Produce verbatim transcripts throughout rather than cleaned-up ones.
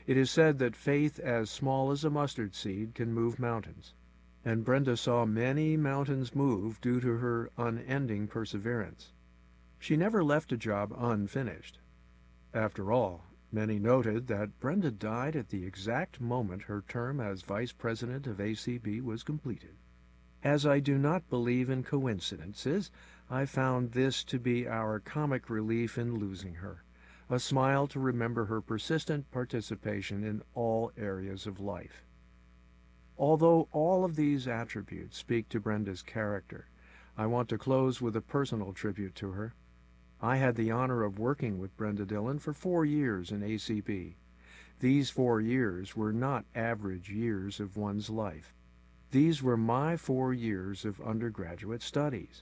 It is said that faith as small as a mustard seed can move mountains, and Brenda saw many mountains move due to her unending perseverance. She never left a job unfinished. After all, many noted that Brenda died at the exact moment her term as vice president of A C B was completed. As I do not believe in coincidences, I found this to be our comic relief in losing her, a smile to remember her persistent participation in all areas of life. Although all of these attributes speak to Brenda's character, I want to close with a personal tribute to her. I had the honor of working with Brenda Dillon for four years in A C B. These four years were not average years of one's life. These were my four years of undergraduate studies.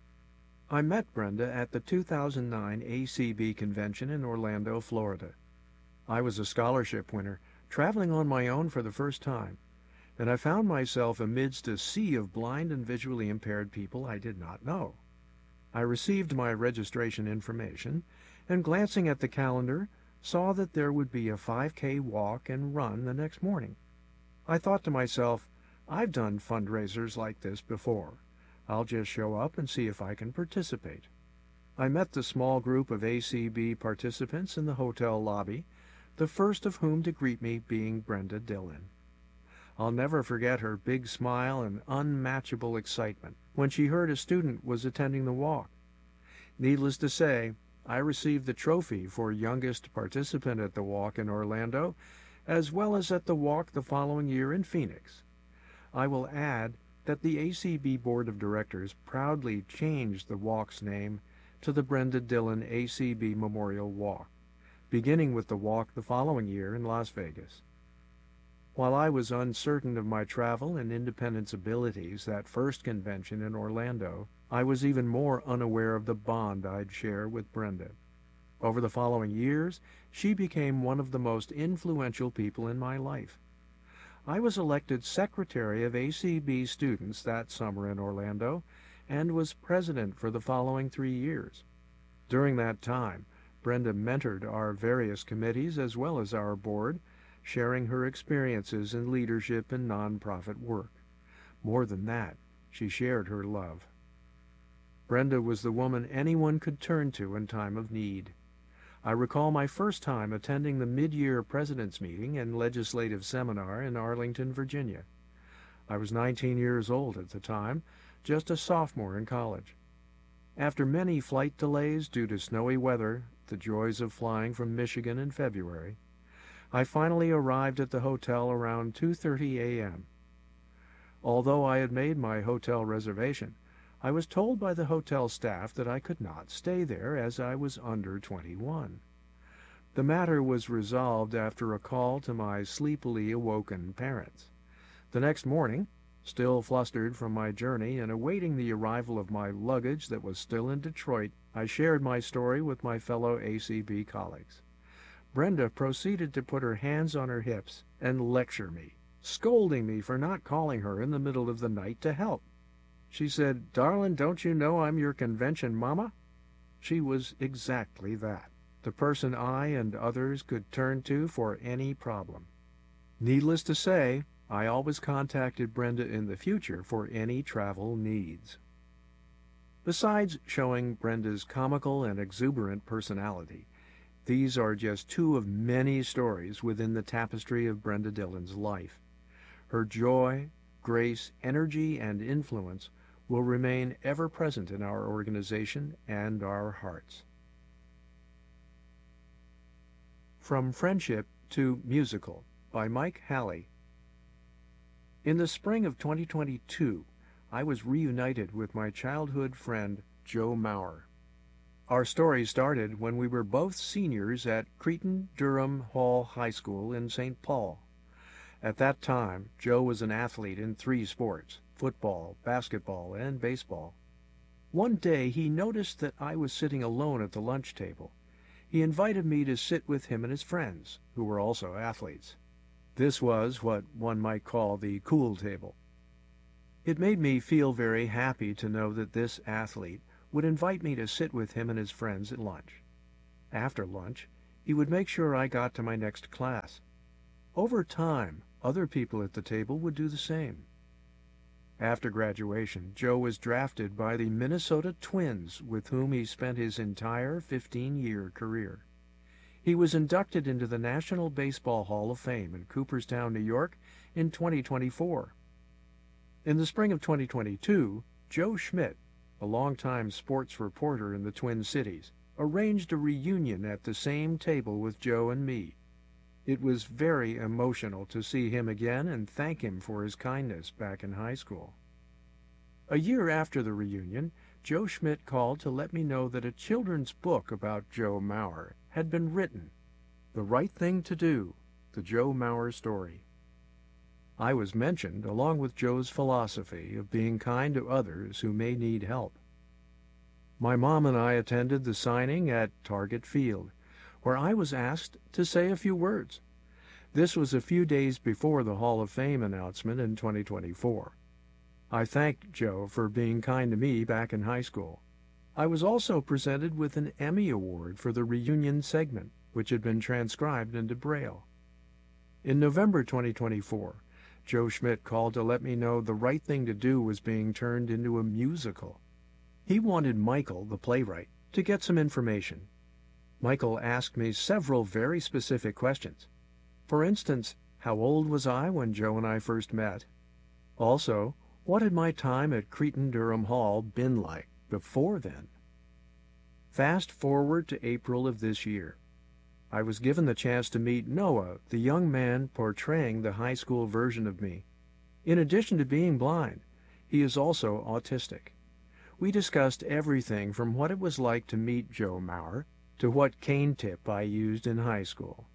I met Brenda at the two thousand nine A C B convention in Orlando, Florida. I was a scholarship winner, traveling on my own for the first time, and I found myself amidst a sea of blind and visually impaired people I did not know. I received my registration information, and glancing at the calendar, saw that there would be a five K walk and run the next morning. I thought to myself, I've done fundraisers like this before. I'll just show up and see if I can participate. I met the small group of A C B participants in the hotel lobby, the first of whom to greet me being Brenda Dillon. I'll never forget her big smile and unmatchable excitement when she heard a student was attending the walk. Needless to say, I received the trophy for youngest participant at the walk in Orlando, as well as at the walk the following year in Phoenix. I will add that the A C B Board of Directors proudly changed the walk's name to the Brenda Dillon A C B Memorial Walk, beginning with the walk the following year in Las Vegas. While I was uncertain of my travel and independence abilities that first convention in Orlando, I was even more unaware of the bond I'd share with Brenda. Over the following years, she became one of the most influential people in my life. I was elected secretary of A C B students that summer in Orlando and was president for the following three years. During that time, Brenda mentored our various committees as well as our board, sharing her experiences in leadership and nonprofit work. More than that, she shared her love. Brenda was the woman anyone could turn to in time of need. I recall my first time attending the mid-year president's meeting and legislative seminar in Arlington, Virginia. I was nineteen years old at the time, just a sophomore in college. After many flight delays due to snowy weather, the joys of flying from Michigan in February, I finally arrived at the hotel around two thirty a m Although I had made my hotel reservation, I was told by the hotel staff that I could not stay there as I was under twenty-one. The matter was resolved after a call to my sleepily awoken parents. The next morning, still flustered from my journey and awaiting the arrival of my luggage that was still in Detroit, I shared my story with my fellow A C B colleagues. Brenda proceeded to put her hands on her hips and lecture me, scolding me for not calling her in the middle of the night to help. She said, "Darlin', don't you know I'm your convention mama?" She was exactly that, the person I and others could turn to for any problem. Needless to say, I always contacted Brenda in the future for any travel needs. Besides showing Brenda's comical and exuberant personality, these are just two of many stories within the tapestry of Brenda Dillon's life. Her joy, grace, energy, and influence will remain ever present in our organization and our hearts. From Friendship to Musical by Mike Halley. In the spring of twenty twenty-two, I was reunited with my childhood friend Joe Maurer. Our story started when we were both seniors at Cretin Durham Hall High School in Saint Paul. At that time, Joe was an athlete in three sports: football, basketball, and baseball. One day he noticed that I was sitting alone at the lunch table. He invited me to sit with him and his friends, who were also athletes. This was what one might call the cool table. It made me feel very happy to know that this athlete would invite me to sit with him and his friends at lunch. After lunch, he would make sure I got to my next class. Over time, other people at the table would do the same. After graduation, Joe was drafted by the Minnesota Twins, with whom he spent his entire fifteen-year career. He was inducted into the National Baseball Hall of Fame in Cooperstown, New York, in twenty twenty-four. In the spring of twenty twenty-two, Joe Schmidt, a longtime sports reporter in the Twin Cities, arranged a reunion at the same table with Joe and me. It was very emotional to see him again and thank him for his kindness back in high school. A year after the reunion, Joe Schmidt called to let me know that a children's book about Joe Mauer had been written, The Right Thing to Do, the Joe Mauer Story. I was mentioned along with Joe's philosophy of being kind to others who may need help. My mom and I attended the signing at Target Field, where I was asked to say a few words. This was a few days before the Hall of Fame announcement in twenty twenty-four. I thanked Joe for being kind to me back in high school. I was also presented with an Emmy Award for the reunion segment, which had been transcribed into Braille. In November twenty twenty-four, Joe Schmidt called to let me know The Right Thing to Do was being turned into a musical. He wanted Michael, the playwright, to get some information. Michael asked me several very specific questions. For instance, how old was I when Joe and I first met? Also, what had my time at Cretin-Derham Hall been like before then? Fast forward to April of this year. I was given the chance to meet Noah, the young man portraying the high school version of me. In addition to being blind, he is also autistic. We discussed everything from what it was like to meet Joe Mauer to what cane tip I used in high school.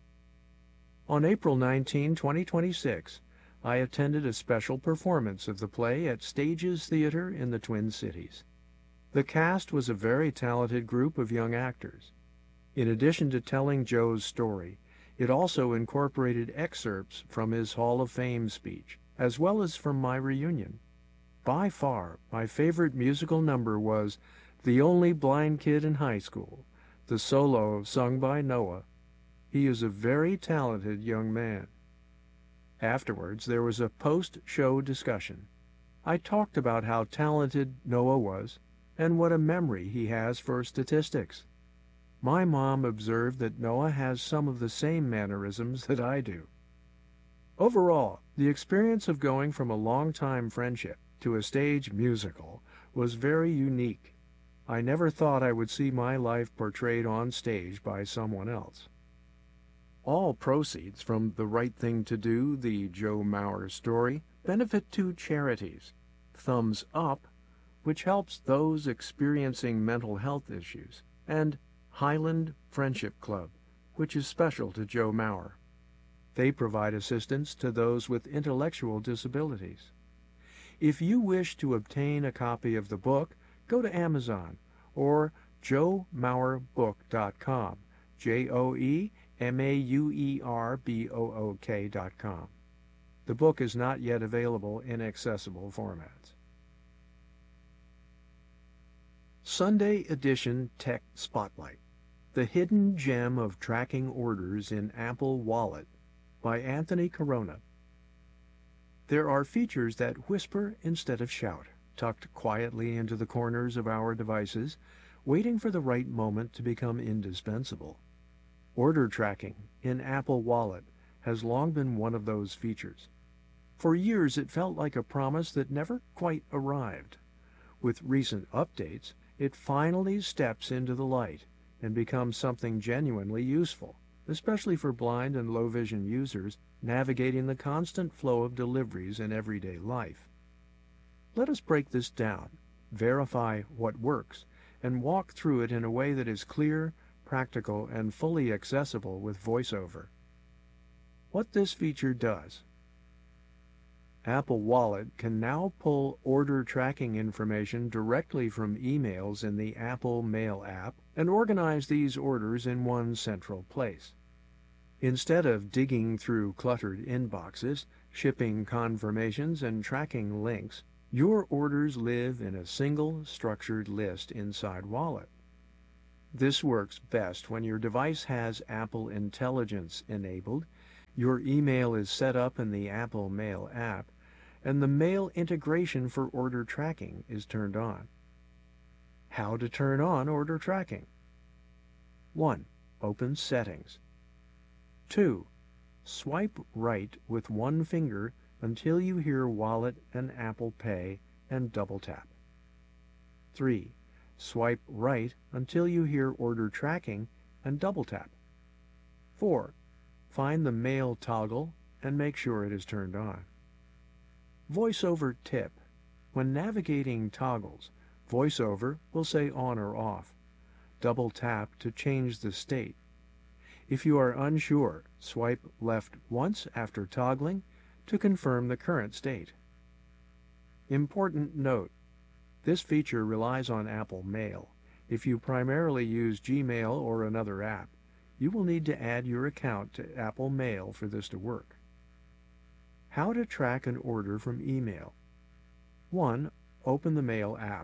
On April nineteenth, twenty twenty-six, I attended a special performance of the play at Stages Theater in the Twin Cities. The cast was a very talented group of young actors. In addition to telling Joe's story, it also incorporated excerpts from his Hall of Fame speech, as well as from my reunion. By far, my favorite musical number was The Only Blind Kid in High School, the solo sung by Noah. He is a very talented young man. Afterwards, there was a post-show discussion. I talked about how talented Noah was and what a memory he has for statistics. My mom observed that Noah has some of the same mannerisms that I do. Overall, the experience of going from a long-time friendship to a stage musical was very unique. I never thought I would see my life portrayed on stage by someone else. All proceeds from The Right Thing to Do, the Joe Mauer Story, benefit two charities: Thumbs Up, which helps those experiencing mental health issues, and Highland Friendship Club, which is special to Joe Mauer. They provide assistance to those with intellectual disabilities. If you wish to obtain a copy of the book, go to Amazon or joe mauer book dot com, J O E M A U E R B O O K dot com. The book is not yet available in accessible formats. Sunday Edition Tech Spotlight: The Hidden Gem of Tracking Orders in Apple Wallet by Anthony Corona. There are features that whisper instead of shout, tucked quietly into the corners of our devices, waiting for the right moment to become indispensable. Order tracking in Apple Wallet has long been one of those features. For years it felt like a promise that never quite arrived. With recent updates, it finally steps into the light and becomes something genuinely useful, especially for blind and low-vision users navigating the constant flow of deliveries in everyday life. Let us break this down, verify what works, and walk through it in a way that is clear, practical, and fully accessible with VoiceOver. What this feature does: Apple Wallet can now pull order tracking information directly from emails in the Apple Mail app and organize these orders in one central place. Instead of digging through cluttered inboxes, shipping confirmations, and tracking links, your orders live in a single structured list inside Wallet. This works best when your device has Apple Intelligence enabled Your email is set up in the Apple Mail app, and the Mail integration for order tracking is turned on. How to turn on order tracking? one. Open Settings. two. Swipe right with one finger until you hear Wallet and Apple Pay and double tap. three. Swipe right until you hear Order Tracking and double tap. four. Find the Mail toggle and make sure it is turned on. VoiceOver tip. When navigating toggles, VoiceOver will say on or off. Double tap to change the state. If you are unsure, swipe left once after toggling to confirm the current state. Important note: this feature relies on Apple Mail. If you primarily use Gmail or another app, you will need to add your account to Apple Mail for this to work. How to track an order from email. one. Open the Mail app.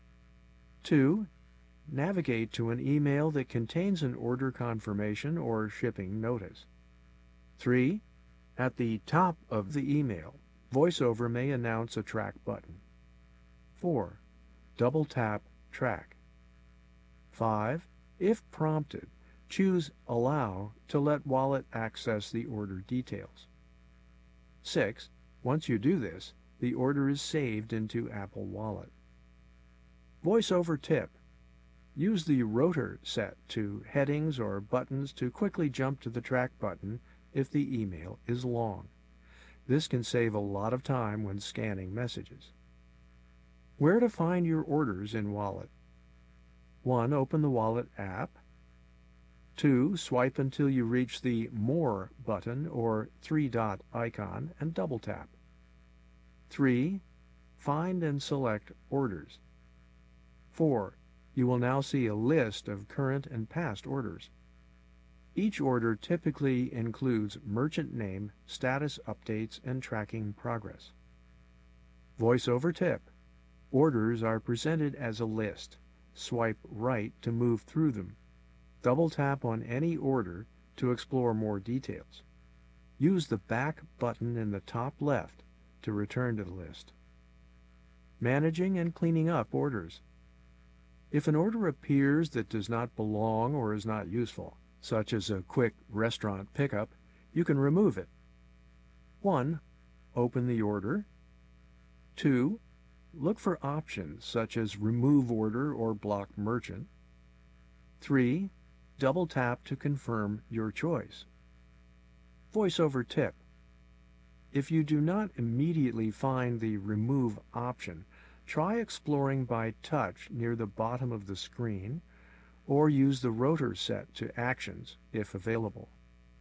two. Navigate to an email that contains an order confirmation or shipping notice. three. At the top of the email, VoiceOver may announce a track button. four. Double tap Track. five. If prompted, choose Allow to let Wallet access the order details. six. Once you do this, the order is saved into Apple Wallet. VoiceOver tip. Use the rotor set to headings or buttons to quickly jump to the track button if the email is long. This can save a lot of time when scanning messages. Where to find your orders in Wallet. one. Open the Wallet app. two. Swipe until you reach the More button or three-dot icon and double tap. three. Find and select Orders. four. You will now see a list of current and past orders. Each order typically includes merchant name, status updates, and tracking progress. VoiceOver tip. Orders are presented as a list. Swipe right to move through them. Double tap on any order to explore more details. Use the back button in the top left to return to the list. Managing and cleaning up orders. If an order appears that does not belong or is not useful, such as a quick restaurant pickup, you can remove it. one. Open the order. two. Look for options such as Remove Order or Block Merchant. three. Double tap to confirm your choice. VoiceOver tip. If you do not immediately find the Remove option, try exploring by touch near the bottom of the screen, or use the rotor set to Actions if available.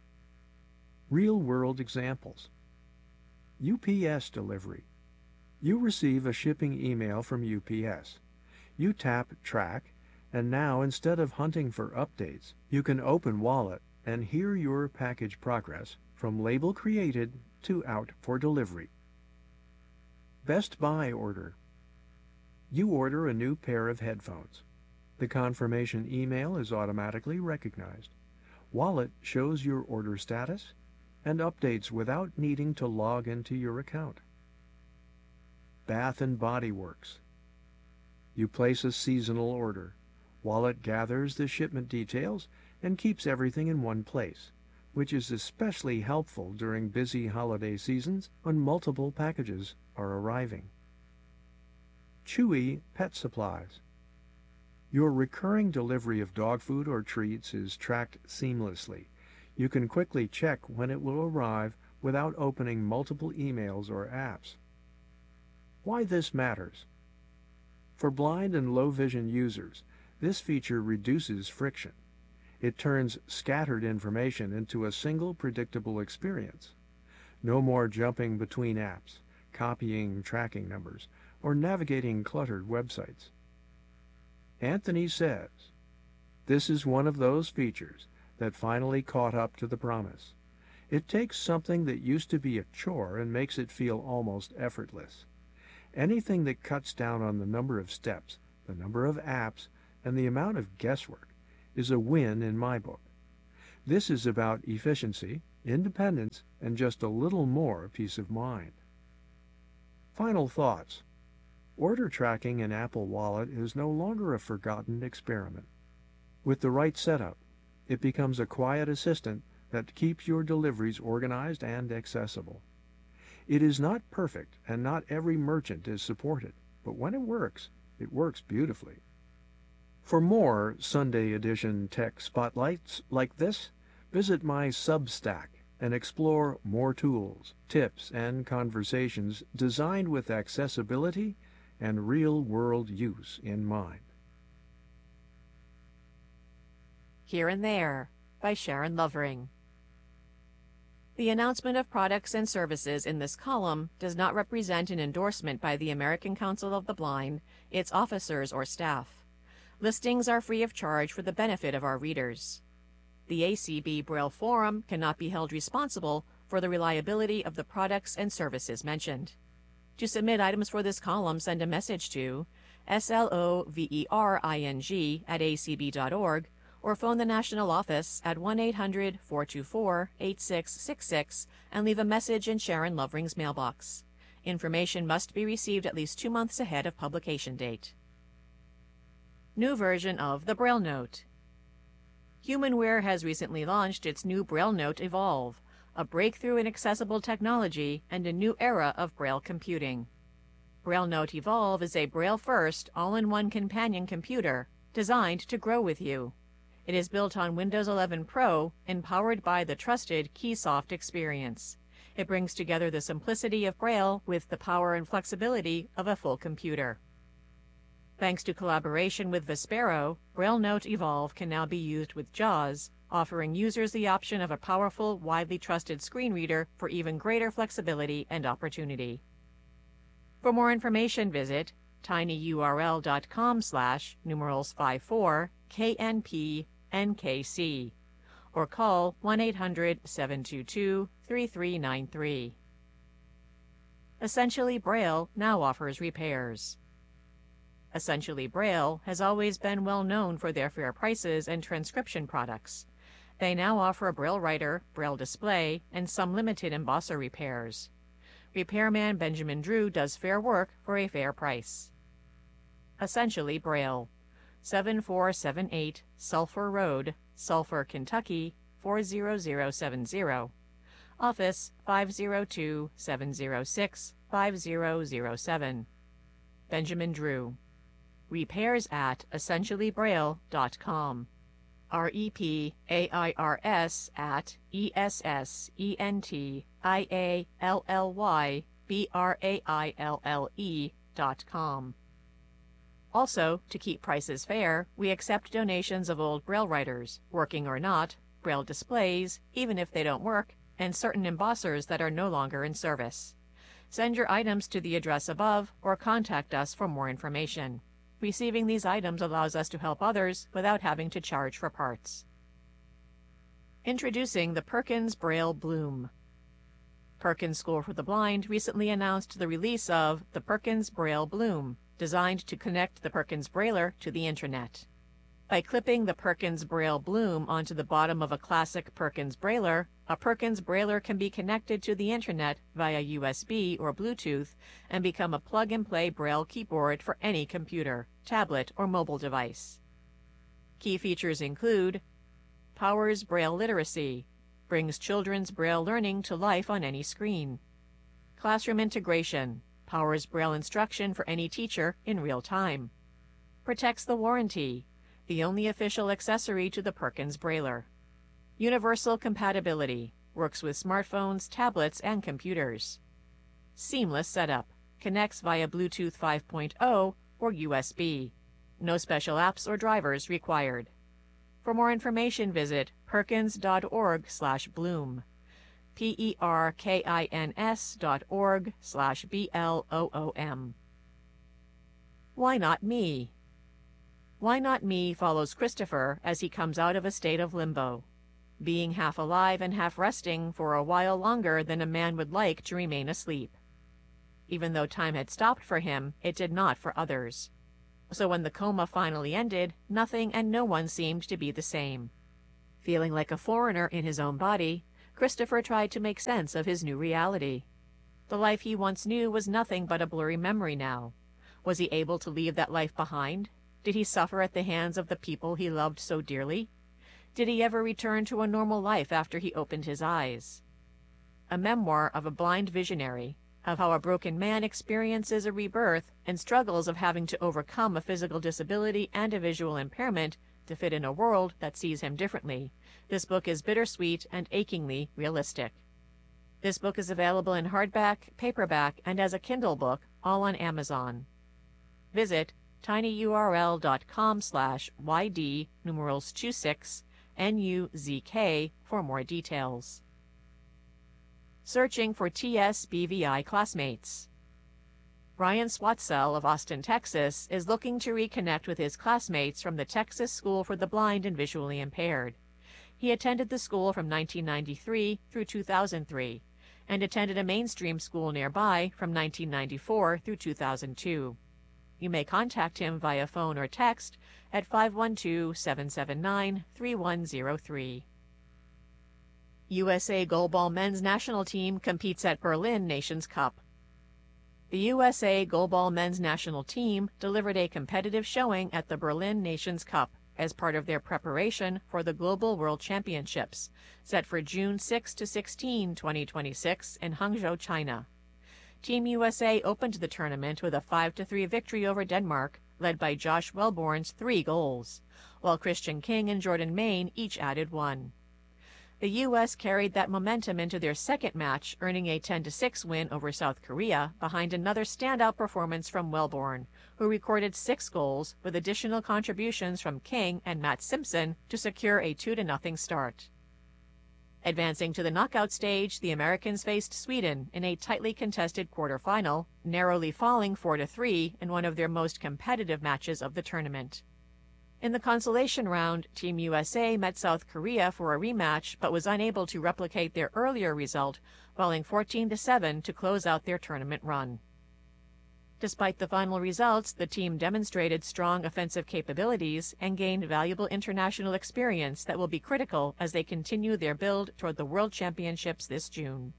Real-world examples. U P S delivery. You receive a shipping email from U P S. You tap Track, and now instead of hunting for updates, you can open Wallet and hear your package progress from label created to out for delivery. Best Buy order. You order a new pair of headphones. The confirmation email is automatically recognized. Wallet shows your order status and updates without needing to log into your account. Bath and Body Works. You place a seasonal order. Wallet gathers the shipment details and keeps everything in one place, which is especially helpful during busy holiday seasons when multiple packages are arriving. Chewy Pet Supplies. Your recurring delivery of dog food or treats is tracked seamlessly. You can quickly check when it will arrive without opening multiple emails or apps. Why this matters. For blind and low vision users, this feature reduces friction. It turns scattered information into a single predictable experience. No more jumping between apps, copying tracking numbers, or navigating cluttered websites. Anthony says, this is one of those features that finally caught up to the promise. It takes something that used to be a chore and makes it feel almost effortless. Anything that cuts down on the number of steps, the number of apps, and the amount of guesswork is a win in my book. This is about efficiency, independence, and just a little more peace of mind. Final thoughts. Order tracking in Apple Wallet is no longer a forgotten experiment. With the right setup, it becomes a quiet assistant that keeps your deliveries organized and accessible. It is not perfect, and not every merchant is supported, but when it works, it works beautifully. For more Sunday edition tech spotlights like this, visit my Substack and explore more tools, tips, and conversations designed with accessibility and real-world use in mind. Here and There by Sharon Lovering. The announcement of products and services in this column does not represent an endorsement by the American Council of the Blind, its officers, or staff. Listings are free of charge for the benefit of our readers. The A C B Braille Forum cannot be held responsible for the reliability of the products and services mentioned. To submit items for this column, send a message to slovering at a c b dot org or phone the national office at one eight hundred, four two four, eight six six six and leave a message in Sharon Lovering's mailbox. Information must be received at least two months ahead of publication date. New version of the Braille Note. Humanware has recently launched its new Braille Note Evolve, a breakthrough in accessible technology and a new era of Braille computing. Braille Note Evolve is a Braille-first, all-in-one companion computer designed to grow with you. It is built on Windows eleven Pro and powered by the trusted Keysoft experience. It brings together the simplicity of Braille with the power and flexibility of a full computer. Thanks to collaboration with Vispero, Braille Note Evolve can now be used with JAWS, offering users the option of a powerful, widely trusted screen reader for even greater flexibility and opportunity. For more information, visit tinyurl.com slash numerals five four KNP NKC or call one eight hundred, seven two two, three three nine three. Essentially Braille now offers repairs. Essentially Braille has always been well known for their fair prices and transcription products. They now offer a Braille writer, Braille display, and some limited embosser repairs. Repairman Benjamin Drew does fair work for a fair price. Essentially Braille, seven four seven eight Sulphur Road, Sulphur, Kentucky four zero zero seven zero. Office five zero two, seven zero six, five zero zero seven. Benjamin Drew. Repairs at essentially braille dot com. R E P A I R S at E S S E N T I A L L Y B R A I L L E dot com. Also, to keep prices fair, we accept donations of old Braille writers, working or not, Braille displays, even if they don't work, and certain embossers that are no longer in service. Send your items to the address above or contact us for more information. Receiving these items allows us to help others without having to charge for parts. Introducing the Perkins Braille Bloom. Perkins School for the Blind recently announced the release of the Perkins Braille Bloom, designed to connect the Perkins Brailler to the Internet. By clipping the Perkins Braille Bloom onto the bottom of a classic Perkins Brailler, a Perkins Brailler can be connected to the Internet via U S B or Bluetooth and become a plug-and-play Braille keyboard for any computer, tablet, or mobile device. Key features include powers Braille literacy, brings children's Braille learning to life on any screen. Classroom integration, powers Braille instruction for any teacher in real time. Protects the warranty, the only official accessory to the Perkins Brailler. Universal compatibility, works with smartphones, tablets, and computers. Seamless setup, connects via Bluetooth five point oh or U S B. No special apps or drivers required. For more information, visit perkins dot org slash bloom. P E R K I N S dot org slash B L O O M. Why Not Me? Why Not Me follows Christopher as he comes out of a state of limbo, being half alive and half resting for a while longer than a man would like to remain asleep. Even though time had stopped for him, it did not for others. So when the coma finally ended, nothing and no one seemed to be the same. Feeling like a foreigner in his own body, Christopher tried to make sense of his new reality. The life he once knew was nothing but a blurry memory now. Was he able to leave that life behind? Did he suffer at the hands of the people he loved so dearly? Did he ever return to a normal life after he opened his eyes? A memoir of a blind visionary, of how a broken man experiences a rebirth and struggles of having to overcome a physical disability and a visual impairment to fit in a world that sees him differently. This book is bittersweet and achingly realistic. This book is available in hardback, paperback, and as a Kindle book, all on Amazon. Visit tinyurl.com slash yd numerals two six N U Z K for more details. Searching for T S B V I classmates. Ryan Swatsell of Austin, Texas, is looking to reconnect with his classmates from the Texas School for the Blind and Visually Impaired. He attended the school from nineteen ninety-three through two thousand three and attended a mainstream school nearby from nineteen ninety-four through two thousand two. You may contact him via phone or text at five one two, seven seven nine, three one zero three. U S A Goalball men's national team competes at Berlin Nations Cup. The U S A Goalball men's national team delivered a competitive showing at the Berlin Nations Cup as part of their preparation for the Global World Championships, set for June sixth to sixteenth, twenty twenty-six in Hangzhou, China. Team U S A opened the tournament with a five to three victory over Denmark, led by Josh Wellborn's three goals, while Christian King and Jordan Main each added one. The U S carried that momentum into their second match, earning a ten to six win over South Korea behind another standout performance from Wellborn, who recorded six goals with additional contributions from King and Matt Simpson to secure a two to nothing start. Advancing to the knockout stage, the Americans faced Sweden in a tightly contested quarterfinal, narrowly falling four to three in one of their most competitive matches of the tournament. In the consolation round, Team U S A met South Korea for a rematch but was unable to replicate their earlier result, falling fourteen to seven to close out their tournament run. Despite the final results, the team demonstrated strong offensive capabilities and gained valuable international experience that will be critical as they continue their build toward the World Championships this June.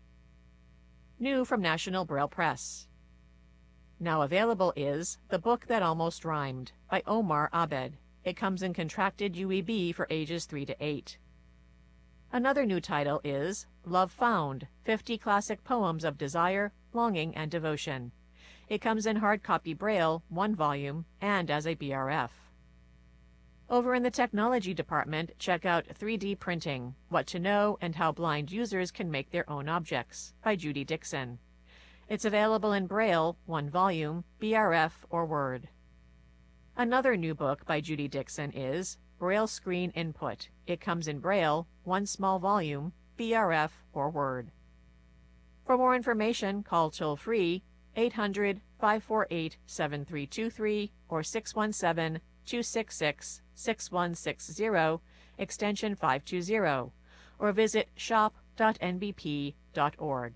New from National Braille Press. Now available is The Book That Almost Rhymed by Omar Abed. It comes in contracted U E B for ages three to eight. Another new title is Love Found, fifty Classic Poems of Desire, Longing, and Devotion. It comes in hard copy Braille, one volume, and as a B R F. Over in the technology department, check out three D Printing, What to Know and How Blind Users Can Make Their Own Objects by Judy Dixon. It's available in Braille, one volume, B R F, or Word. Another new book by Judy Dixon is Braille Screen Input. It comes in Braille, one small volume, B R F, or Word. For more information, call toll-free eight hundred, five four eight, seven three two three or six one seven, two six six, six one six zero, extension five two zero, or visit shop dot N B P dot org.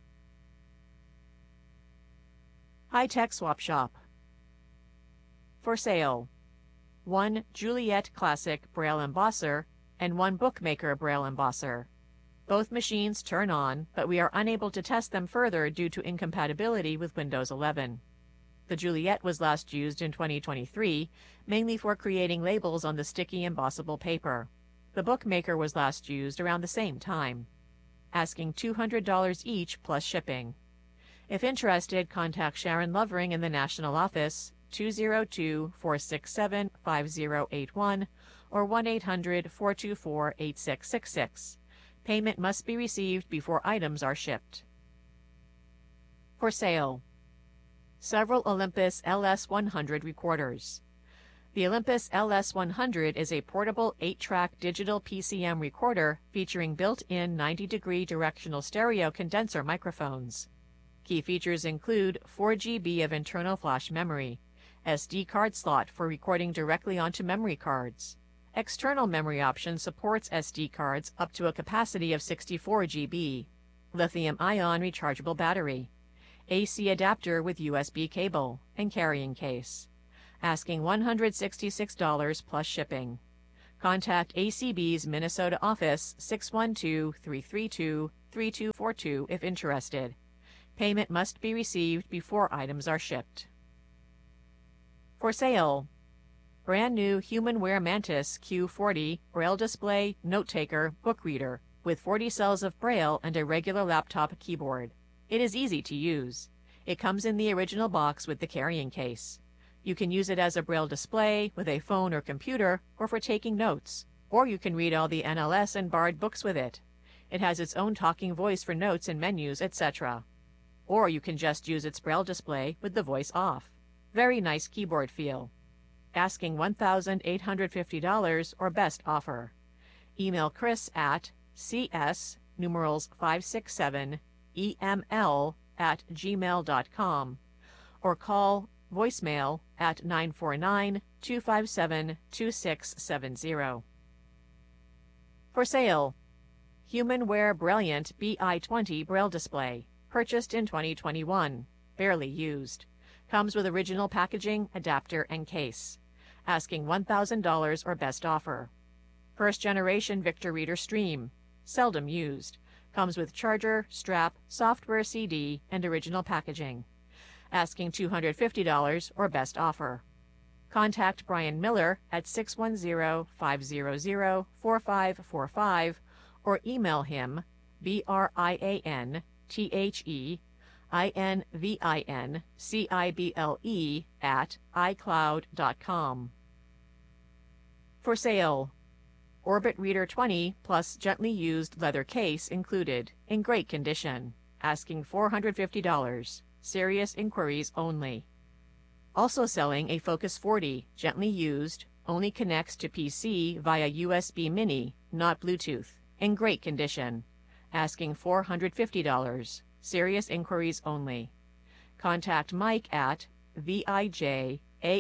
High-Tech Swap Shop. For sale, one Juliet Classic Braille Embosser and one Bookmaker Braille Embosser. Both machines turn on, but we are unable to test them further due to incompatibility with Windows eleven. The Juliet was last used in twenty twenty-three, mainly for creating labels on the sticky embossable paper. The Bookmaker was last used around the same time. Asking two hundred dollars each plus shipping. If interested, contact Sharon Lovering in the National Office, two zero two, four six seven, five zero eight one or one eight hundred, four two four, eight six six six. Payment must be received before items are shipped. For sale, several Olympus L S one hundred recorders. The Olympus L S one hundred is a portable eight track digital P C M recorder featuring built-in ninety degree directional stereo condenser microphones. Key features include four gigabytes of internal flash memory, S D card slot for recording directly onto memory cards. External memory option supports S D cards up to a capacity of sixty-four gigabytes. Lithium-ion rechargeable battery. A C adapter with U S B cable and carrying case. Asking one hundred sixty-six dollars plus shipping. Contact A C B's Minnesota office six one two, three three two, three two four two if interested. Payment must be received before items are shipped. For sale, brand new Humanware Mantis Q forty Braille Display Note Taker Book Reader with forty cells of Braille and a regular laptop keyboard. It is easy to use. It comes in the original box with the carrying case. You can use it as a Braille display with a phone or computer or for taking notes, or you can read all the N L S and Bard books with it. It has its own talking voice for notes and menus, et cetera. Or you can just use its Braille display with the voice off. Very nice keyboard feel. Asking one thousand eight hundred fifty dollars or best offer. Email Chris at cs numerals five six seven E M L at gmail dot com or call voicemail at nine four nine, two five seven, two six seven zero. For sale, Humanware Brilliant B I twenty Braille Display, purchased in twenty twenty-one, barely used. Comes with original packaging, adapter, and case. Asking one thousand dollars or best offer. First generation Victor Reader Stream, seldom used. Comes with charger, strap, software C D, and original packaging. Asking two hundred fifty dollars or best offer. Contact Brian Miller at six one zero, five zero zero, four five four five or email him B R I A N T H E I N V I N C I B L E at i cloud dot com. For sale, Orbit Reader twenty plus gently used leather case included, in great condition. Asking four hundred fifty dollars. Serious inquiries only. Also selling a Focus forty, gently used, only connects to P C via U S B Mini, not Bluetooth, in great condition. Asking four hundred fifty dollars. Serious inquiries only. Contact Mike at vijafanye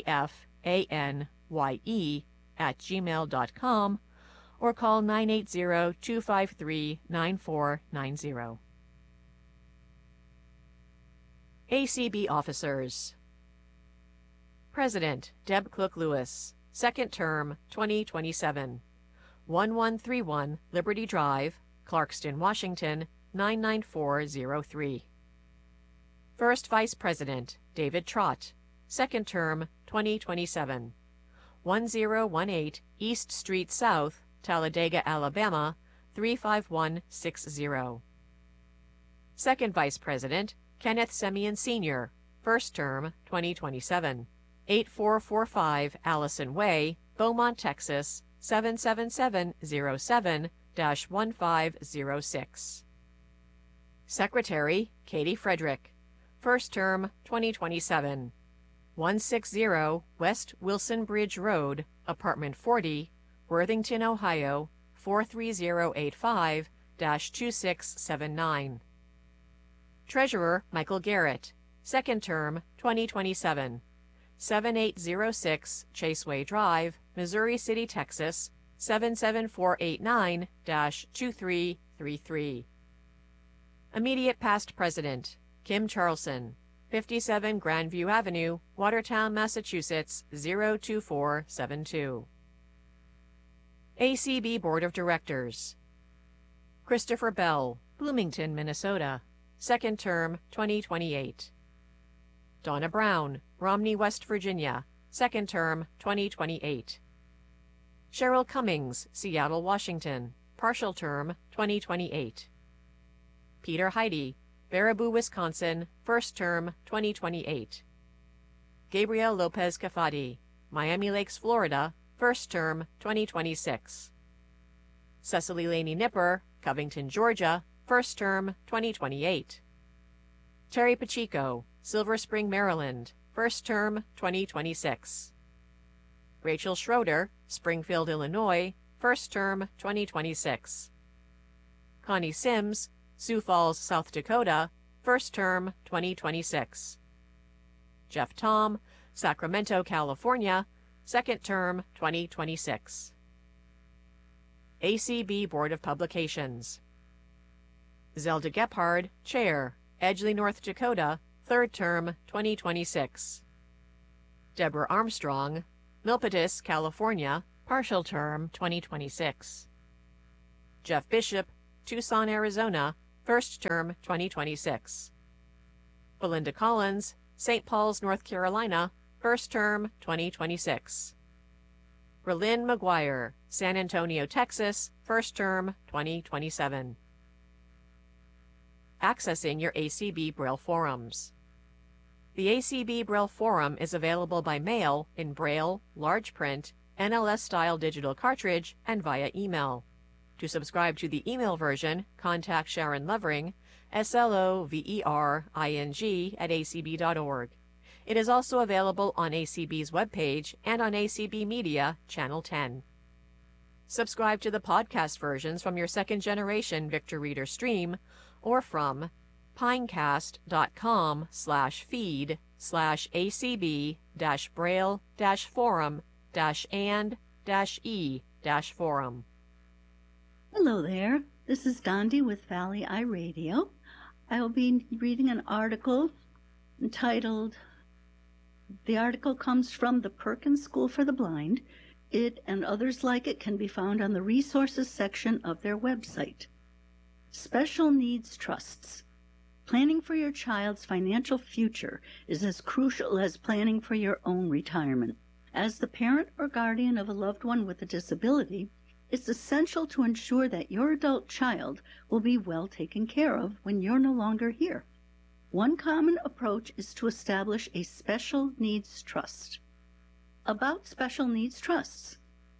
at gmail dot com or call nine eight zero, two five three, nine four nine zero. A C B Officers. President Deb Cook-Lewis, second term, twenty twenty-seven. one one three one Liberty Drive, Clarkston, Washington, nine nine four zero three. First Vice President David Trott, second term, twenty twenty-seven. one zero one eight East Street South, Talladega, Alabama, three five one six zero. Second Vice President Kenneth Semien Senior, first term, twenty twenty-seven. eight four four five Allison Way, Beaumont, Texas, seven seven seven zero seven dash one five zero six. Secretary Katie Frederick, first term, twenty twenty-seven. one sixty West Wilson Bridge Road, Apartment forty, Worthington, Ohio, four three zero eight five dash two six seven nine. Treasurer Michael Garrett, second term, twenty twenty-seven. seven eight zero six Chaseway Drive, Missouri City, Texas, seven seven four eight nine dash two three three three. Immediate past president Kim Charlson, fifty-seven Grandview Avenue, Watertown, Massachusetts, zero two four seven two. A C B Board of Directors. Christopher Bell, Bloomington, Minnesota, second term, twenty twenty-eight. Donna Brown, Romney, West Virginia, second term, twenty twenty-eight. Cheryl Cummings, Seattle, Washington, partial term, twenty twenty-eight. Peter Heidi, Baraboo, Wisconsin, first term, twenty twenty-eight. Gabriel Lopez Cafati, Miami Lakes, Florida, first term, twenty twenty-six. Cecily Laney Nipper, Covington, Georgia, first term, twenty twenty-eight. Terry Pacheco, Silver Spring, Maryland, first term, twenty twenty-six. Rachel Schroeder, Springfield, Illinois, first term, twenty twenty-six. Connie Sims, Sioux Falls, South Dakota, first term, twenty twenty-six. Jeff Tom, Sacramento, California, second term, twenty twenty-six. A C B Board of Publications. Zelda Gephardt, Chair, Edgeley, North Dakota, third term, twenty twenty-six. Deborah Armstrong, Milpitas, California, partial term twenty twenty-six. Jeff Bishop, Tucson, Arizona, first term twenty twenty-six. Belinda Collins, Saint Paul's, North Carolina, first term twenty twenty-six. Berlyn McGuire, San Antonio, Texas, first term twenty twenty-seven. Accessing your A C B Braille forums. The A C B Braille Forum is available by mail in Braille, large print, N L S-style digital cartridge, and via email. To subscribe to the email version, contact Sharon Lovering, S L O V E R I N G, at A C B dot org. It is also available on A C B's webpage and on A C B Media, Channel ten. Subscribe to the podcast versions from your second-generation Victor Reader stream or from pinecast.com slash feed slash acb dash braille dash forum dash and dash e dash forum. Hello there, this is Dondi with Valley Eye Radio. I will be reading an article entitled, the article comes from the Perkins School for the Blind. It and others like it can be found on the resources section of their website. Special Needs Trusts. Planning for your child's financial future is as crucial as planning for your own retirement. As the parent or guardian of a loved one with a disability, it's essential to ensure that your adult child will be well taken care of when you're no longer here. One common approach is to establish a Special Needs Trust. About Special Needs Trusts.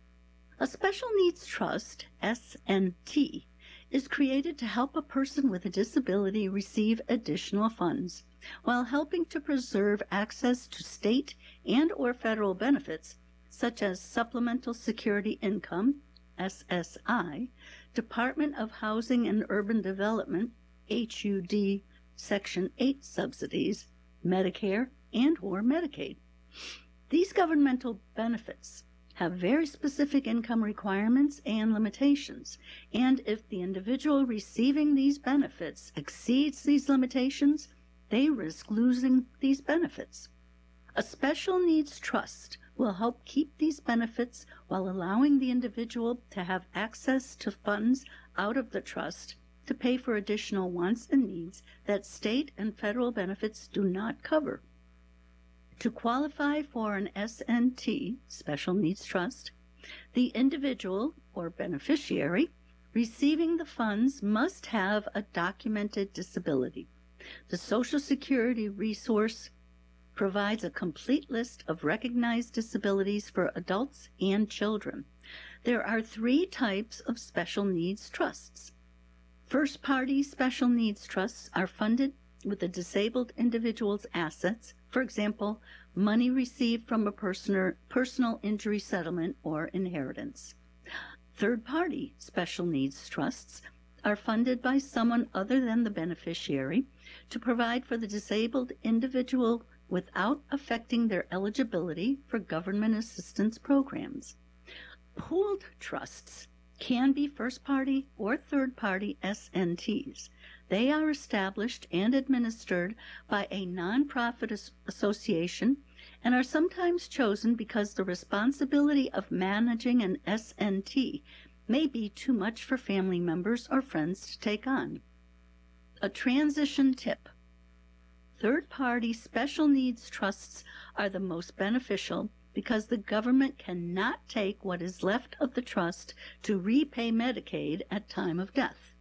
A Special Needs Trust, S N T, is created to help a person with a disability receive additional funds, while helping to preserve access to state and or federal benefits, such as Supplemental Security Income, S S I, Department of Housing and Urban Development, H U D, Section eight subsidies, Medicare, and or Medicaid. These governmental benefits have very specific income requirements and limitations, and if the individual receiving these benefits exceeds these limitations, they risk losing these benefits. A Special Needs Trust will help keep these benefits while allowing the individual to have access to funds out of the trust to pay for additional wants and needs that state and federal benefits do not cover. To qualify for an S N T, Special Needs Trust, the individual or beneficiary receiving the funds must have a documented disability. The Social Security resource provides a complete list of recognized disabilities for adults and children. There are three types of Special Needs Trusts. First-party Special Needs Trusts are funded with a disabled individual's assets, for example, money received from a personal, personal injury settlement or inheritance. Third-party Special Needs Trusts are funded by someone other than the beneficiary to provide for the disabled individual without affecting their eligibility for government assistance programs. Pooled trusts can be first-party or third-party S N Ts. They are established and administered by a nonprofit as- association and are sometimes chosen because the responsibility of managing an S N T may be too much for family members or friends to take on. A transition tip. Third-party Special Needs Trusts are the most beneficial because the government cannot take what is left of the trust to repay Medicaid at time of death.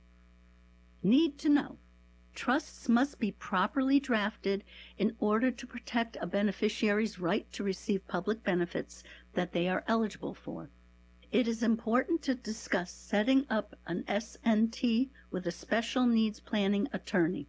Need to know. Trusts must be properly drafted in order to protect a beneficiary's right to receive public benefits that they are eligible for. It is important to discuss setting up an S N T with a special needs planning attorney.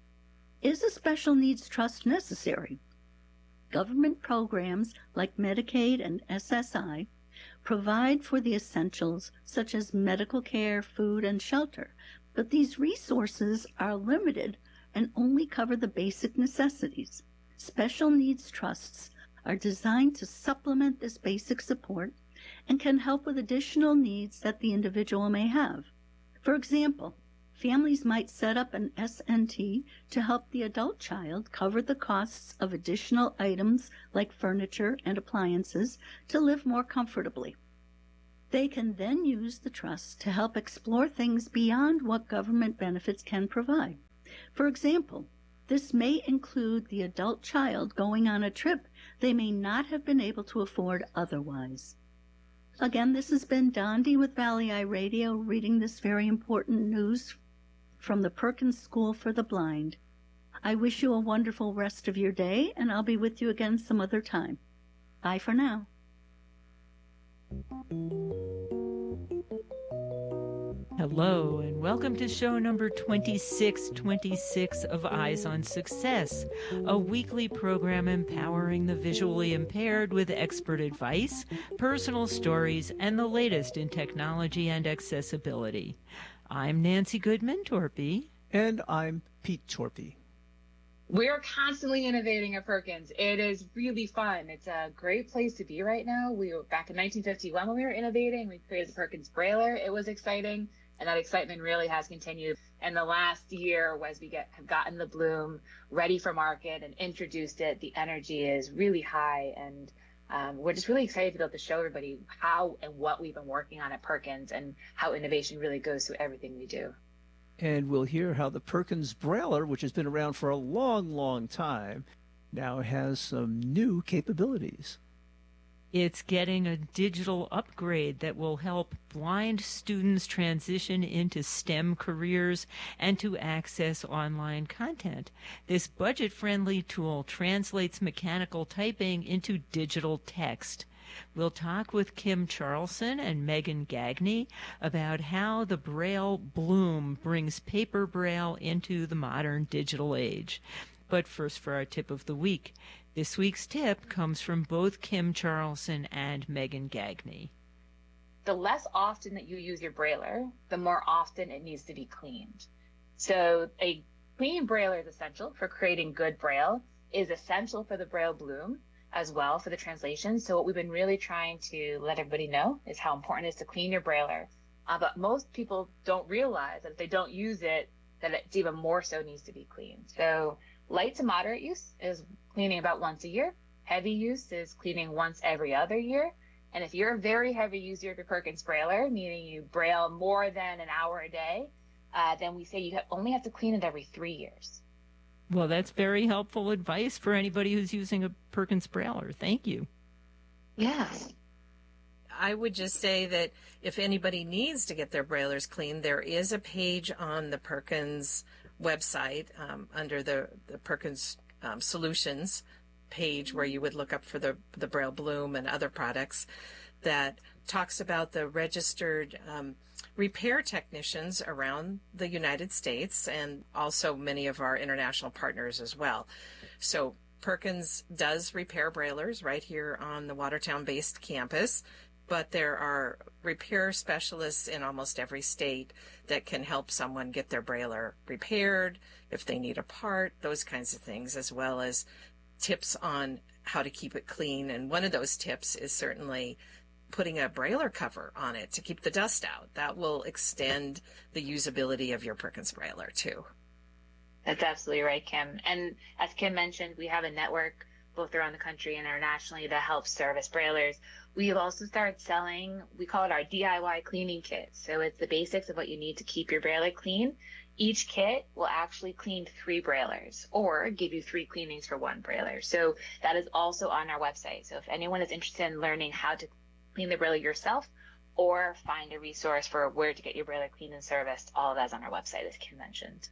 Is a special needs trust necessary? Government programs like Medicaid and S S I provide for the essentials such as medical care, food, and shelter, but these resources are limited and only cover the basic necessities. Special needs trusts are designed to supplement this basic support and can help with additional needs that the individual may have. For example, families might set up an S N T to help the adult child cover the costs of additional items like furniture and appliances to live more comfortably. They can then use the trust to help explore things beyond what government benefits can provide. For example, this may include the adult child going on a trip they may not have been able to afford otherwise. Again, this has been Dondi with Valley Eye Radio reading this very important news from the Perkins School for the Blind. I wish you a wonderful rest of your day, and I'll be with you again some other time. Bye for now. Hello, and welcome to show number twenty-six twenty-six of Eyes on Success, a weekly program empowering the visually impaired with expert advice, personal stories, and the latest in technology and accessibility. I'm Nancy Goodman Torpy. And I'm Pete Torpy. We're constantly innovating at Perkins. It is really fun. It's a great place to be right now. We were back in nineteen fifty-one when we were innovating. We created the Perkins Brailler. It was exciting, and that excitement really has continued. And the last year, as we get have gotten the Bloom ready for market and introduced it, the energy is really high, and um, we're just really excited to be able to show everybody how and what we've been working on at Perkins and how innovation really goes through everything we do. And we'll hear how the Perkins Brailler, which has been around for a long, long time, now has some new capabilities. It's getting a digital upgrade that will help blind students transition into STEM careers and to access online content. This budget-friendly tool translates mechanical typing into digital text. We'll talk with Kim Charlson and Megan Gagney about how the Braille Bloom brings paper Braille into the modern digital age. But first for our tip of the week. This week's tip comes from both Kim Charlson and Megan Gagney. The less often that you use your Brailler, the more often it needs to be cleaned. So a clean Brailler is essential for creating good Braille, is essential for the Braille Bloom as well for the translation. So what we've been really trying to let everybody know is how important it is to clean your Brailler. Uh, but most people don't realize that if they don't use it, that it's even more so needs to be cleaned. So light to moderate use is cleaning about once a year. Heavy use is cleaning once every other year. And if you're a very heavy user of your Perkins Brailler, meaning you Braille more than an hour a day, uh, then we say you have, only have to clean it every three years. Well, that's very helpful advice for anybody who's using a Perkins Brailler. Thank you. Yes. I would just say that if anybody needs to get their Braillers cleaned, there is a page on the Perkins website um, under the, the Perkins um, Solutions page where you would look up for the, the Braille Bloom and other products that talks about the registered um, repair technicians around the United States and also many of our international partners as well. So Perkins does repair Braillers right here on the Watertown-based campus, but there are repair specialists in almost every state that can help someone get their Brailler repaired, if they need a part, those kinds of things, as well as tips on how to keep it clean. And one of those tips is certainly putting a Brailler cover on it to keep the dust out. That will extend the usability of your Perkins Brailler too. That's absolutely right, Kim. And as Kim mentioned, we have a network both around the country and internationally that helps service Braillers. We have also started selling, we call it our D I Y cleaning kit. So it's the basics of what you need to keep your Brailler clean. Each kit will actually clean three Braillers or give you three cleanings for one Brailler. So that is also on our website. So if anyone is interested in learning how to clean the Brailler yourself or find a resource for where to get your Brailler cleaned and serviced, all of that's on our website, as Kim mentioned.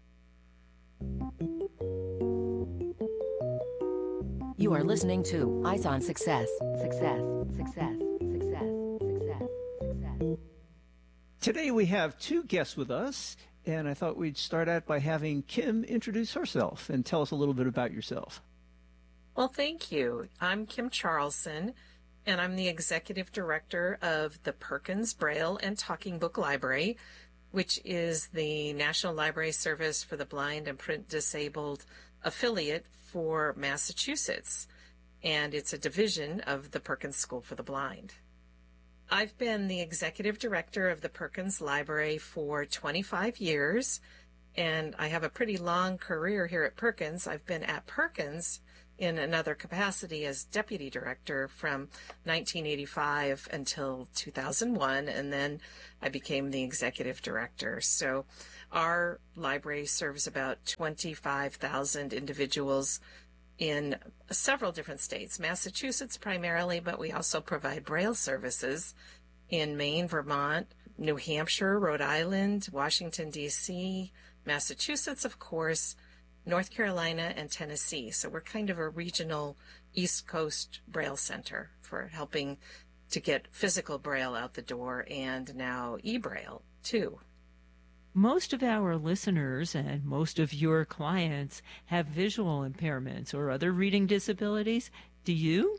You are listening to Eyes on Success. Success, success, success, success, success. Today we have two guests with us, and I thought we'd start out by having Kim introduce herself and tell us a little bit about yourself. Well, thank you. I'm Kim Charlson, and I'm the Executive Director of the Perkins Braille and Talking Book Library, which is the National Library Service for the Blind and Print Disabled affiliate for Massachusetts, and it's a division of the Perkins School for the Blind. I've been the Executive Director of the Perkins Library for twenty-five years, and I have a pretty long career here at Perkins. I've been at Perkins in another capacity as deputy director from nineteen eighty-five until two thousand one, and then I became the executive director. So our library serves about twenty-five thousand individuals in several different states, Massachusetts primarily, but we also provide Braille services in Maine, Vermont, New Hampshire, Rhode Island, Washington, D C, Massachusetts, of course, North Carolina, and Tennessee. So we're kind of a regional East Coast Braille center for helping to get physical Braille out the door, and now e-Braille too. Most of our listeners and most of your clients have visual impairments or other reading disabilities. Do you?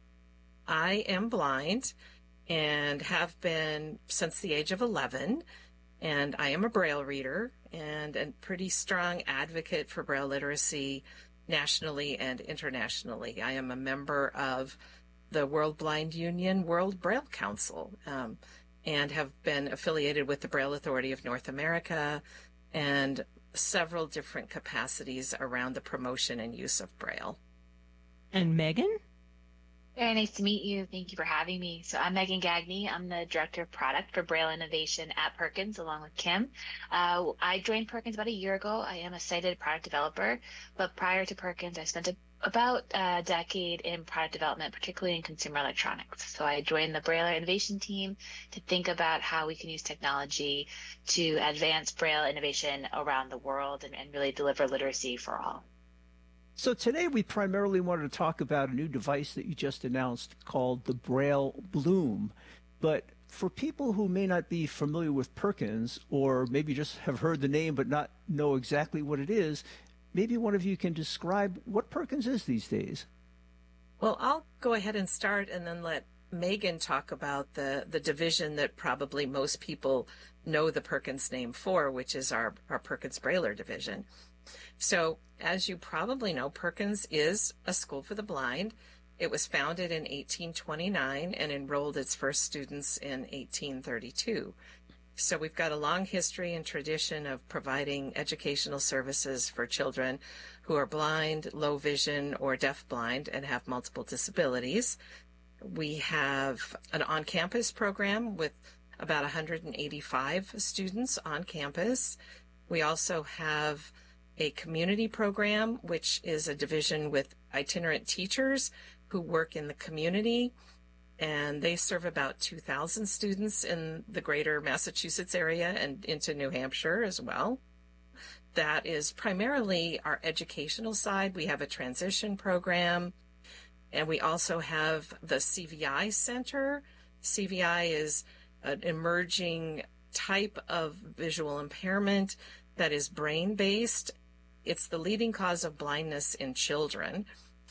I am blind and have been since the age of eleven, and I am a Braille reader and a pretty strong advocate for Braille literacy nationally and internationally. I am a member of the World Blind Union World Braille Council, um, and have been affiliated with the Braille Authority of North America and several different capacities around the promotion and use of Braille. And Megan? Very nice to meet you. Thank you for having me. So I'm Megan Gagne. I'm the Director of Product for Braille Innovation at Perkins, along with Kim. Uh, I joined Perkins about a year ago. I am a cited product developer, but prior to Perkins, I spent a, about a decade in product development, particularly in consumer electronics. So I joined the Braille Innovation team to think about how we can use technology to advance Braille innovation around the world and, and really deliver literacy for all. So today we primarily wanted to talk about a new device that you just announced called the Braille Bloom. But for people who may not be familiar with Perkins, or maybe just have heard the name but not know exactly what it is, maybe one of you can describe what Perkins is these days. Well, I'll go ahead and start and then let Megan talk about the, the division that probably most people know the Perkins name for, which is our, our Perkins Brailler division. So, as you probably know, Perkins is a school for the blind. It was founded in eighteen twenty-nine and enrolled its first students in eighteen thirty-two. So we've got a long history and tradition of providing educational services for children who are blind, low vision, or deafblind and have multiple disabilities. We have an on-campus program with about one hundred eighty-five students on campus. We also have a community program, which is a division with itinerant teachers who work in the community, and they serve about two thousand students in the greater Massachusetts area and into New Hampshire as well. That is primarily our educational side. We have a transition program, and we also have the C V I Center. C V I is an emerging type of visual impairment that is brain-based. It's the leading cause of blindness in children.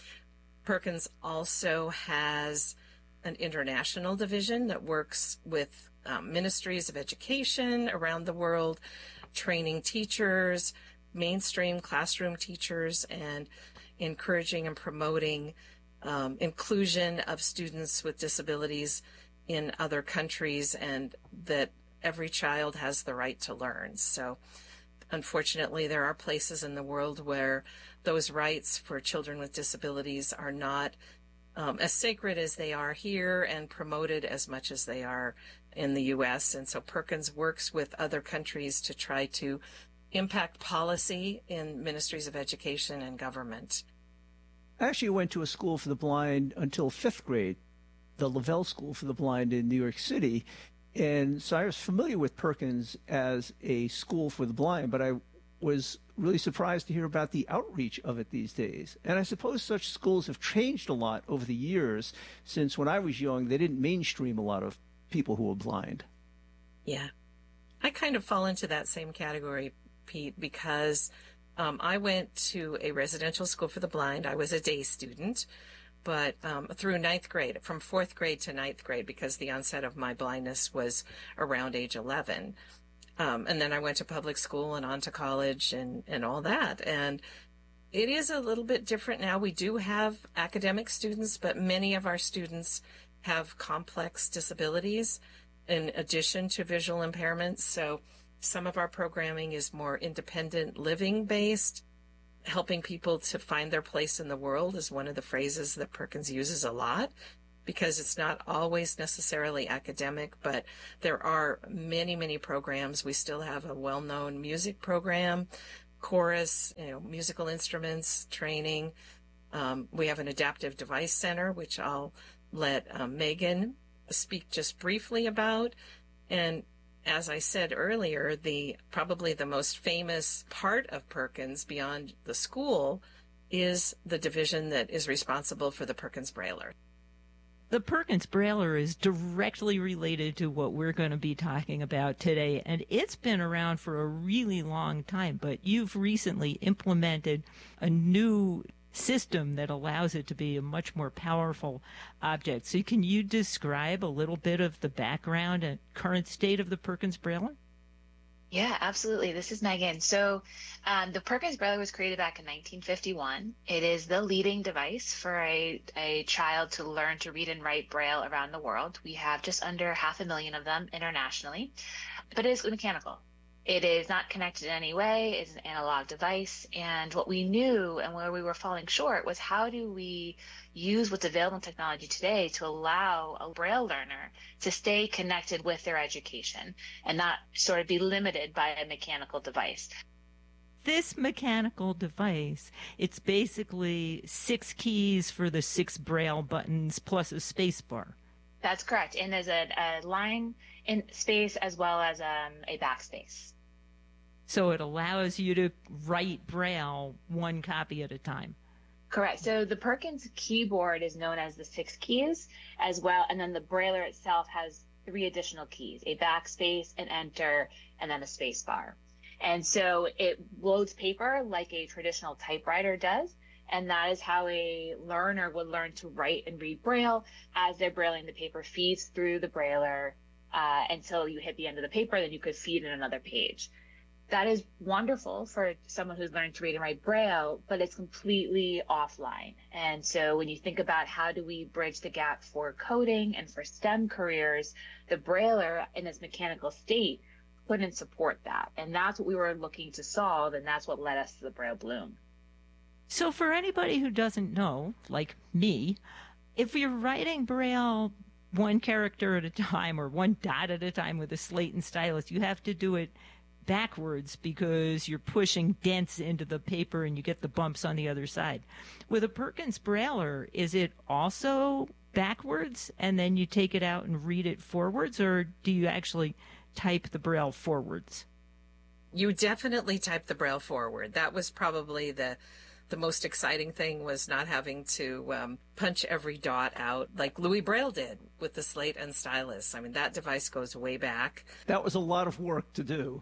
Perkins also has an international division that works with um, ministries of education around the world, training teachers, mainstream classroom teachers, and encouraging and promoting um, inclusion of students with disabilities in other countries, and that every child has the right to learn. So unfortunately, there are places in the world where those rights for children with disabilities are not um, as sacred as they are here and promoted as much as they are in the U S. And so Perkins works with other countries to try to impact policy in ministries of education and government. I actually went to a school for the blind until fifth grade, the Lavelle School for the Blind in New York City. And so I was familiar with Perkins as a school for the blind, but I was really surprised to hear about the outreach of it these days. And I suppose such schools have changed a lot over the years, since when I was young, they didn't mainstream a lot of people who were blind. Yeah. I kind of fall into that same category, Pete, because um, I went to a residential school for the blind. I was a day student. But um, through ninth grade, from fourth grade to ninth grade, because the onset of my blindness was around age eleven. Um, and then I went to public school and on to college and, and all that. And it is a little bit different now. We do have academic students, but many of our students have complex disabilities in addition to visual impairments. So some of our programming is more independent living based. helping people to find their place in the world is one of the phrases that Perkins uses a lot, because it's not always necessarily academic, but there are many, many programs. We still have a well-known music program, chorus, you know, musical instruments training. Um, we have an adaptive device center, which I'll let um, Megan speak just briefly about. And as I said earlier, the probably the most famous part of Perkins beyond the school is the division that is responsible for the Perkins Brailler. The Perkins Brailler is directly related to what we're going to be talking about today, and it's been around for a really long time, but you've recently implemented a new system that allows it to be a much more powerful object. So can you describe a little bit of the background and current state of the Perkins Brailler? Yeah, absolutely. This is Megan. So um, the Perkins Brailler was created back in nineteen fifty-one. It is the leading device for a, a child to learn to read and write Braille around the world. We have just under half a million of them internationally, but it is mechanical. It is not connected in any way. It's an analog device. And what we knew and where we were falling short was, how do we use what's available in technology today to allow a Braille learner to stay connected with their education and not sort of be limited by a mechanical device. This mechanical device, it's basically six keys for the six Braille buttons plus a space bar. That's correct. And there's a, a line in space as well as um, a backspace. So it allows you to write Braille one copy at a time. Correct. So the Perkins keyboard is known as the six keys as well. And then the Brailler itself has three additional keys, a backspace, an enter, and then a space bar. And so it loads paper like a traditional typewriter does. And that is how a learner would learn to write and read Braille. As they're brailing, the paper feeds through the Brailler uh, until you hit the end of the paper, then you could feed in another page. That is wonderful for someone who's learning to read and write Braille, but it's completely offline. And so when you think about how do we bridge the gap for coding and for STEM careers, the Brailler in its mechanical state couldn't support that. And that's what we were looking to solve, and that's what led us to the Braille Bloom. So for anybody who doesn't know, like me, if you're writing Braille one character at a time or one dot at a time with a slate and stylus, you have to do it backwards because you're pushing dents into the paper and you get the bumps on the other side. With a Perkins Brailler, is it also backwards and then you take it out and read it forwards, or do you actually type the Braille forwards? You definitely type the Braille forward. That was probably the the most exciting thing, was not having to um, punch every dot out like Louis Braille did with the slate and stylus. I mean, that device goes way back. That was a lot of work to do.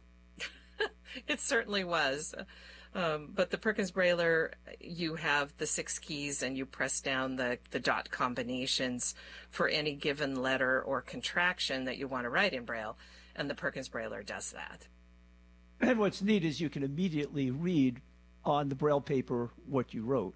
It certainly was. Um, but the Perkins Brailler, you have the six keys and you press down the, the dot combinations for any given letter or contraction that you want to write in Braille. And the Perkins Brailler does that. And what's neat is you can immediately read on the Braille paper what you wrote.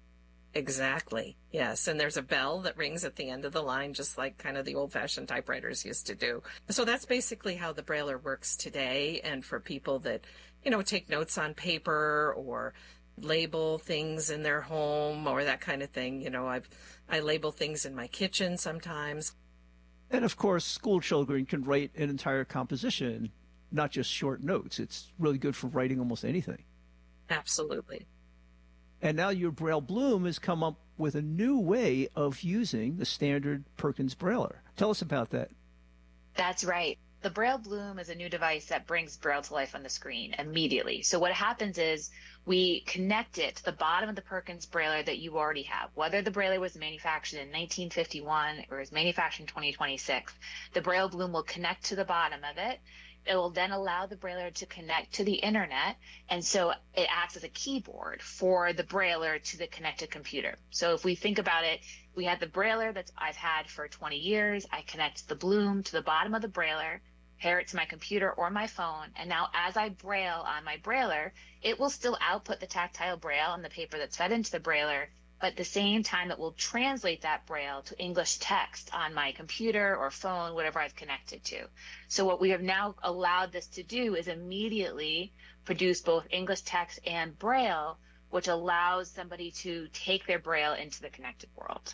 Exactly. Yes. And there's a bell that rings at the end of the line, just like kind of the old-fashioned typewriters used to do. So that's basically how the Brailler works today. And for people that, you know, take notes on paper or label things in their home or that kind of thing, you know, I've, I label things in my kitchen sometimes. And of course, school children can write an entire composition, not just short notes. It's really good for writing almost anything. Absolutely. And now your Braille Bloom has come up with a new way of using the standard Perkins Brailler. Tell us about that. That's right. The Braille Bloom is a new device that brings Braille to life on the screen immediately. So what happens is we connect it to the bottom of the Perkins Brailler that you already have. Whether the Brailler was manufactured in nineteen fifty-one or is manufactured in twenty twenty-six, the Braille Bloom will connect to the bottom of it. It will then allow the Brailler to connect to the internet, and so it acts as a keyboard for the Brailler to the connected computer. So if we think about it, we have the Brailler that I've had for twenty years. I connect the Bloom to the bottom of the Brailler, pair it to my computer or my phone, and now as I Braille on my Brailler, it will still output the tactile Braille and the paper that's fed into the Brailler, but at the same time it will translate that Braille to English text on my computer or phone, whatever I've connected to. So what we have now allowed this to do is immediately produce both English text and Braille which allows somebody to take their Braille into the connected world.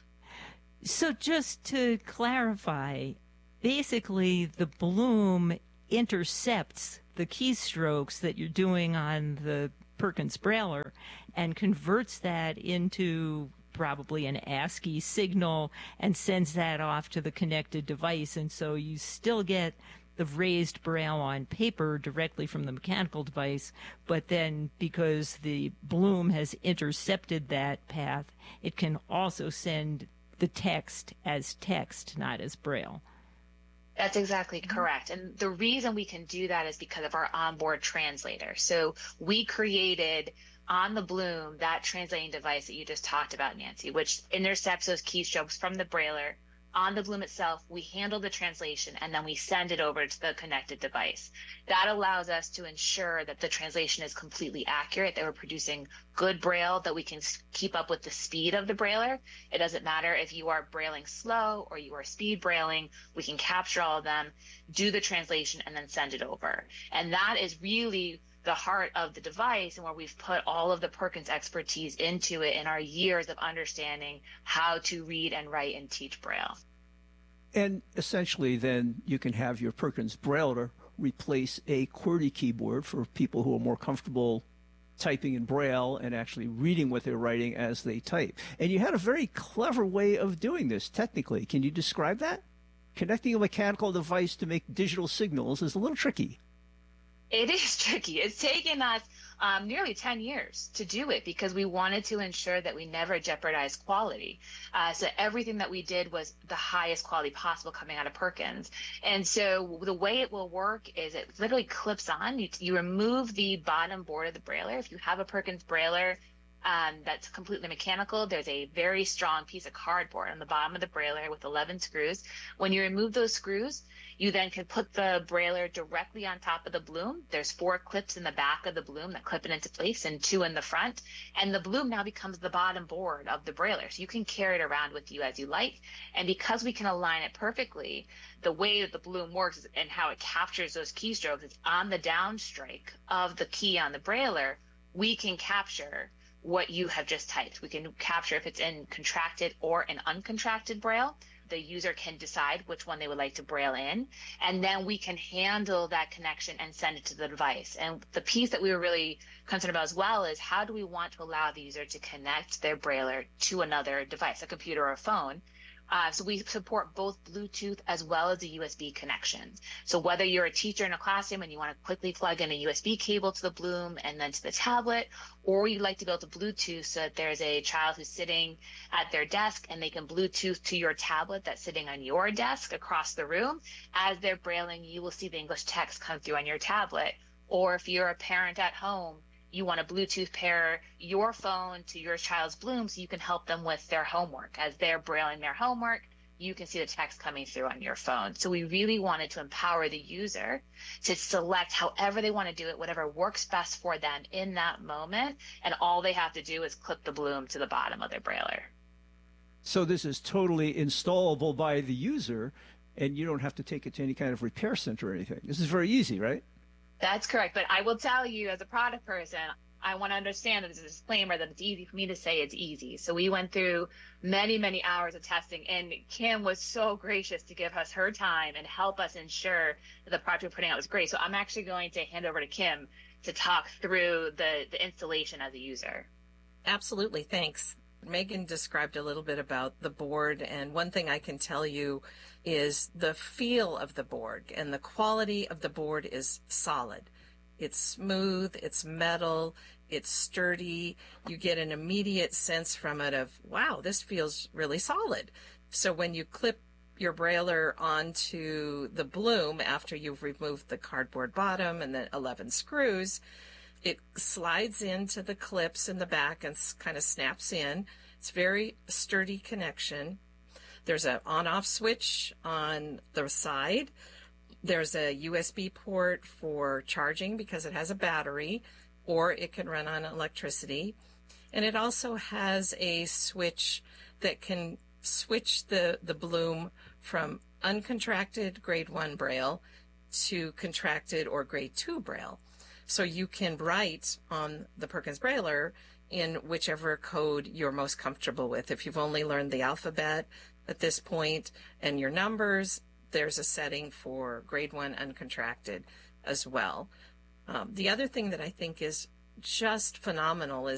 So just to clarify, basically the Bloom intercepts the keystrokes that you're doing on the Perkins Brailler and converts that into probably an ASCII signal and sends that off to the connected device. And so you still get the raised Braille on paper directly from the mechanical device, but then because the Bloom has intercepted that path, it can also send the text as text, not as Braille. That's exactly correct. And the reason we can do that is because of our onboard translator. So we created on the Bloom that translating device that you just talked about, Nancy, which intercepts those keystrokes from the Brailler. On the Bloom itself, we handle the translation and then we send it over to the connected device. That allows us to ensure that the translation is completely accurate, that we're producing good Braille, that we can keep up with the speed of the Brailler. It doesn't matter if you are Brailing slow or you are speed Brailing, we can capture all of them, do the translation, and then send it over. And that is really the heart of the device and where we've put all of the Perkins expertise into it in our years of understanding how to read and write and teach Braille. And essentially then you can have your Perkins Brailler replace a QWERTY keyboard for people who are more comfortable typing in Braille and actually reading what they're writing as they type. And you had a very clever way of doing this technically. Can you describe that? Connecting a mechanical device to make digital signals is a little tricky. It is tricky. It's taken us um, nearly ten years to do it because we wanted to ensure that we never jeopardized quality. Uh, so everything that we did was the highest quality possible coming out of Perkins. And so the way it will work is it literally clips on. You, you remove the bottom board of the Brailler. If you have a Perkins Brailler um, that's completely mechanical, there's a very strong piece of cardboard on the bottom of the Brailler with eleven screws. When you remove those screws, you then can put the Brailler directly on top of the Bloom. There's four clips in the back of the Bloom that clip it into place and two in the front. And the Bloom now becomes the bottom board of the Brailler. So you can carry it around with you as you like. And because we can align it perfectly, the way that the Bloom works and how it captures those keystrokes is on the down strike of the key on the Brailler, we can capture what you have just typed. We can capture if it's in contracted or in uncontracted Braille. The user can decide which one they would like to Braille in, and then we can handle that connection and send it to the device. And the piece that we were really concerned about as well is how do we want to allow the user to connect their Brailler to another device, a computer or a phone. Uh, so we support both Bluetooth as well as the U S B connections. So whether you're a teacher in a classroom and you want to quickly plug in a U S B cable to the Bloom and then to the tablet, or you'd like to go to Bluetooth so that there's a child who's sitting at their desk and they can Bluetooth to your tablet that's sitting on your desk across the room. As they're Brailing, you will see the English text come through on your tablet. Or if you're a parent at home, you want to Bluetooth pair your phone to your child's Bloom so you can help them with their homework. As they're Brailing their homework, you can see the text coming through on your phone. So we really wanted to empower the user to select however they want to do it, whatever works best for them in that moment, and all they have to do is clip the Bloom to the bottom of their Brailler. So this is totally installable by the user, and you don't have to take it to any kind of repair center or anything. This is very easy, right? That's correct. But I will tell you, as a product person, I want to understand that there's a disclaimer that it's easy for me to say it's easy. So we went through many, many hours of testing, and Kim was so gracious to give us her time and help us ensure that the product we're putting out was great. So I'm actually going to hand over to Kim to talk through the, the installation as a user. Absolutely. Thanks. Megan described a little bit about the board, and one thing I can tell you is the feel of the board, and the quality of the board is solid. It's smooth, it's metal, it's sturdy. You get an immediate sense from it of, wow, this feels really solid. So when you clip your Brailler onto the Bloom after you've removed the cardboard bottom and the eleven screws, it slides into the clips in the back and kind of snaps in. It's very sturdy connection. There's an on-off switch on the side. There's a U S B port for charging because it has a battery, or it can run on electricity. And it also has a switch that can switch the, the Bloom from uncontracted grade one Braille to contracted or grade two Braille. So you can write on the Perkins Brailler in whichever code you're most comfortable with. If you've only learned the alphabet at this point and your numbers, there's a setting for grade one uncontracted as well. Um, the other thing that I think is just phenomenal is